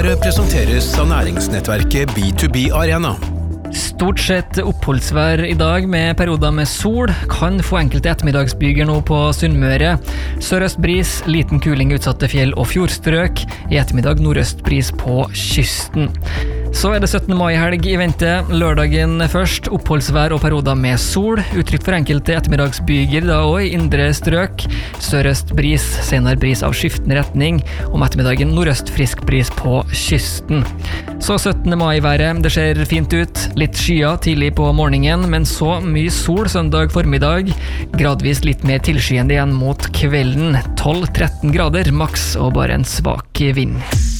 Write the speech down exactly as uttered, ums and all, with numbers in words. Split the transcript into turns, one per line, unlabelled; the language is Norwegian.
Her presenteres av næringsnettverket B to B Arena.
Stort sett oppholdsvær I dag med perioder med sol, kan få enkelte ettermiddagsbyger nå på Sunnmøre. Sørøst bris, liten kuling utsatte fjell og fjordstrøk, I ettermiddag nordøst bris på kysten. Så er det syttende mai helg I vente, lørdagen først, oppholdsvær og perioder med sol, utrygt for enkelte ettermiddagsbyger da også I indre strøk, sørøst bris, senere bris av skiftende retning, om ettermiddagen nordøst frisk bris på kysten. Så syttende mai været, det ser fint ut, litt skya tidlig på morgenen, men så mye sol søndag formiddag, gradvis litt mer tilskyende igjen mot kvelden, tolv til tretten grader maks og bare en svak vind.